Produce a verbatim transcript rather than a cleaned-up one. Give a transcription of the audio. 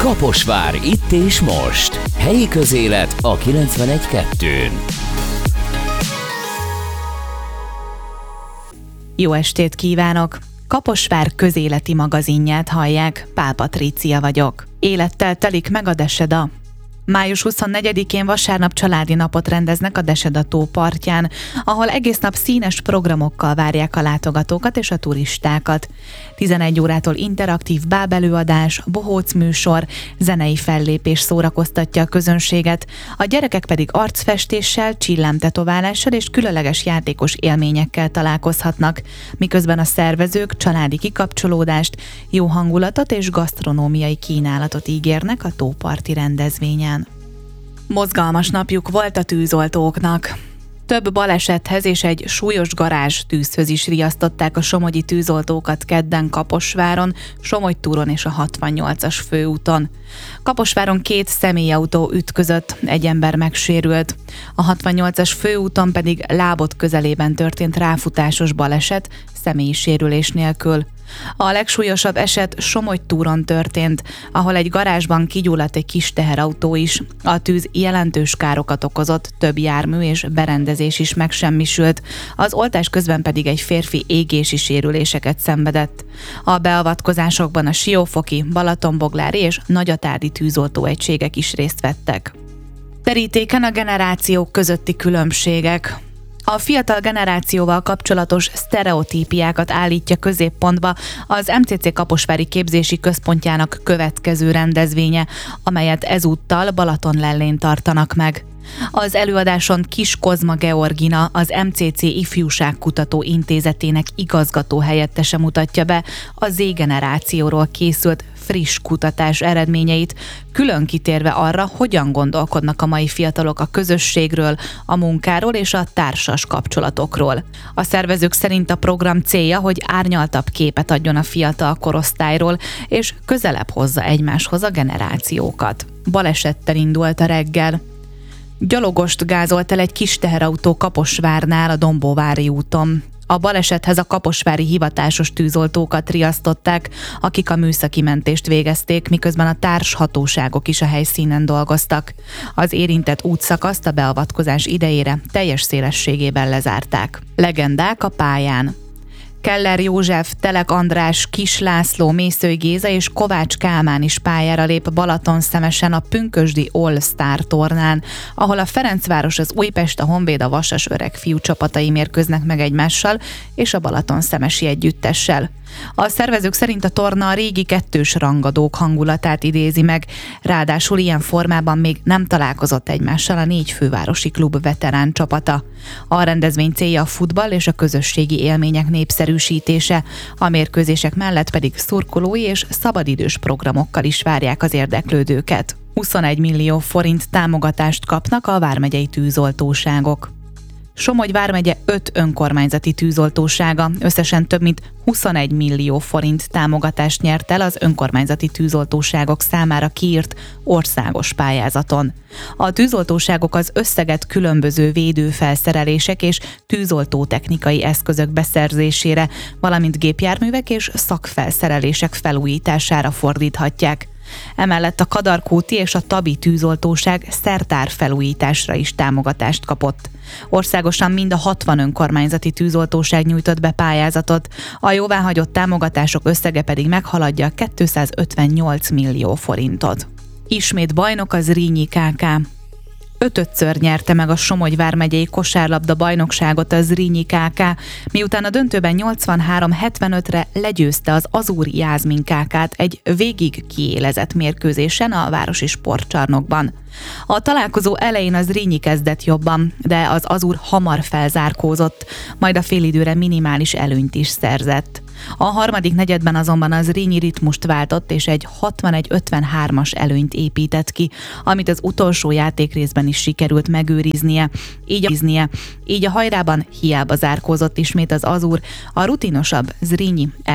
Kaposvár itt és most. Helyi közélet a kilencvenegy kettőn. Jó estét kívánok! Kaposvár közéleti magazinját hallják, Pál Patrícia vagyok. Élettel telik meg a Deseda. május huszonnegyedikén vasárnap családi napot rendeznek a Deseda tó partján, ahol egész nap színes programokkal várják a látogatókat és a turistákat. tizenegy órától interaktív bábelőadás, bohóc műsor, zenei fellépés szórakoztatja a közönséget, a gyerekek pedig arcfestéssel, csillámtetoválással és különleges játékos élményekkel találkozhatnak, miközben a szervezők családi kikapcsolódást, jó hangulatot és gasztronómiai kínálatot ígérnek a tóparti rendezvényen. Mozgalmas napjuk volt a tűzoltóknak. Több balesethez és egy súlyos garázs tűzhöz is riasztották a somogyi tűzoltókat kedden Kaposváron, Somogytúron és a hatvannyolcas főúton. Kaposváron két személyautó ütközött, egy ember megsérült. A hatvannyolcas főúton pedig Lábot közelében történt ráfutásos baleset, személyi sérülés nélkül. A legsúlyosabb eset Somogytúron történt, ahol egy garázsban kigyulladt egy kis teherautó is. A tűz jelentős károkat okozott, több jármű és berendezés is megsemmisült, az oltás közben pedig egy férfi égési sérüléseket szenvedett. A beavatkozásokban a siófoki, balatonboglári és nagyatádi tűzoltóegységek is részt vettek. Terítéken a generációk közötti különbségek. A fiatal generációval kapcsolatos sztereotípiákat állítja középpontba az em cé cé Kaposvári Képzési Központjának következő rendezvénye, amelyet ezúttal Balatonlellén tartanak meg. Az előadáson Kis Kozma Georgina, az em cé cé Ifjúságkutató Intézetének igazgató helyettese mutatja be a Z-generációról készült friss kutatás eredményeit, külön kitérve arra, hogyan gondolkodnak a mai fiatalok a közösségről, a munkáról és a társas kapcsolatokról. A szervezők szerint a program célja, hogy árnyaltabb képet adjon a fiatal korosztályról, és közelebb hozza egymáshoz a generációkat. Balesettel indult a reggel. Gyalogost gázolt el egy kis teherautó Kaposvárnál a Dombóvári úton. A balesethez a kaposvári hivatásos tűzoltókat riasztották, akik a műszaki mentést végezték, miközben a társhatóságok is a helyszínen dolgoztak. Az érintett útszakaszt a beavatkozás idejére teljes szélességében lezárták. Legendák a pályán. Keller József, Telek András, Kis László, Mészöly Géza és Kovács Kálmán is pályára lép Balatonszemesen a pünkösdi All Star tornán, ahol a Ferencváros, az Újpest, a Honvéd, a Vasas öregfiú csapatai mérkőznek meg egymással és a balatonszemesi együttessel. A szervezők szerint a torna a régi kettős rangadók hangulatát idézi meg, ráadásul ilyen formában még nem találkozott egymással a négy fővárosi klub veterán csapata. A rendezvény célja a futball és a közösségi élmények népszerűsítése, a mérkőzések mellett pedig szurkolói és szabadidős programokkal is várják az érdeklődőket. huszonegy millió forint támogatást kapnak a vármegyei tűzoltóságok. Somogy vármegye öt önkormányzati tűzoltósága összesen több mint huszonegy millió forint támogatást nyert el az önkormányzati tűzoltóságok számára kiírt országos pályázaton. A tűzoltóságok az összeget különböző védőfelszerelések és tűzoltótechnikai eszközök beszerzésére, valamint gépjárművek és szakfelszerelések felújítására fordíthatják. Emellett a Kadarkúti és a Tabi tűzoltóság szertár felújításra is támogatást kapott. Országosan mind a hatvan önkormányzati tűzoltóság nyújtott be pályázatot, a jóváhagyott támogatások összege pedig meghaladja kétszázötvennyolc millió forintot. Ismét bajnok az Zrínyi ká ká. Ötödször nyerte meg a Somogy vármegyei kosárlabda bajnokságot a Zrínyi ká ká, miután a döntőben nyolcvanhárom hetvenötre legyőzte az Azúr Jászmin ká kát egy végig kiélezett mérkőzésen a városi sportcsarnokban. A találkozó elején az Zrínyi kezdett jobban, de az Azúr hamar felzárkózott, majd a félidőre minimális előnyt is szerzett. A harmadik negyedben azonban az Zrínyi ritmust váltott, és egy hatvanegy ötvenhármas előnyt épített ki, amit az utolsó játékrészben is sikerült megőriznie. Így a, így a hajrában hiába zárkózott ismét az Azúr, a rutinosabb Zrínyi